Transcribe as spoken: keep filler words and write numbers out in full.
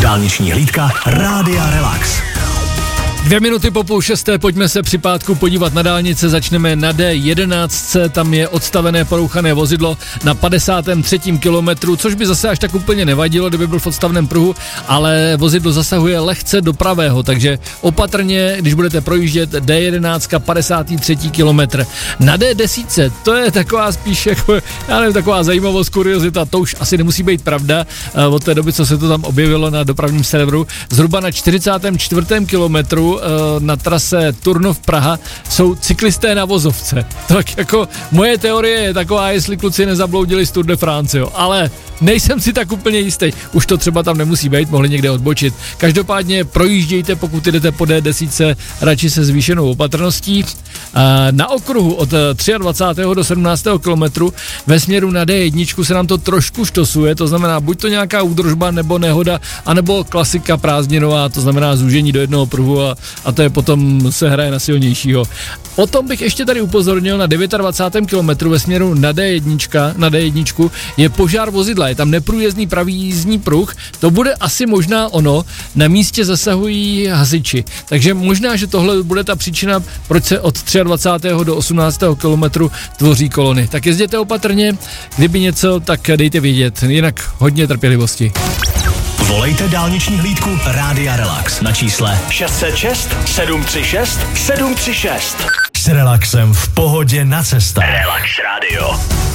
Dálniční hlídka Rádia Relax. Dvě minuty po půl šesté, pojďme se při pátku podívat na dálnice, začneme na D jedenáct, tam je odstavené porouchané vozidlo na padesátém třetím kilometru, což by zase až tak úplně nevadilo, kdyby byl v odstavném pruhu, ale vozidlo zasahuje lehce do pravého, takže opatrně, když budete projíždět D jedenáct, padesátý třetí kilometr. Na D deset, to je taková spíš jako, já nevím, taková zajímavost, kuriozita, to už asi nemusí být pravda, od té doby, co se to tam objevilo na dopravním serveru, zhruba na čtyřicátém čtvrtém kilometru na trase Turnov Praha jsou cyklisté na vozovce. Tak jako moje teorie je taková, jestli kluci nezabloudili z Tour de France, jo. Ale nejsem si tak úplně jistý. Už to třeba tam nemusí být, mohli někde odbočit. Každopádně projíždějte, pokud jdete po D deset, radši se zvýšenou opatrností. Na okruhu od dvacátého třetího do sedmnáctého kilometru ve směru na D jedna se nám to trošku štosuje, to znamená buď to nějaká údržba nebo nehoda, anebo klasika prázdninová, to znamená zúžení do jednoho pruhu a, a to je potom se hraje na silnějšího. Potom bych ještě tady upozornil na dvacátém devátém kilometru ve směru na D jedna, na D jedna je požár vozidla, je tam neprůjezdný pravý jízdní pruh, to bude asi možná ono, na místě zasahují hasiči, takže možná, že tohle bude ta příčina, proč se od dvacátého třetího do osmnáctého kilometru tvoří kolony. Tak jezděte opatrně, kdyby něco, tak dejte vědět, jinak hodně trpělivosti. Volejte dálniční hlídku Rádia Relax na čísle šest set šest sedm tři šest sedm tři šest. S relaxem v pohodě na cestách. Relax Radio.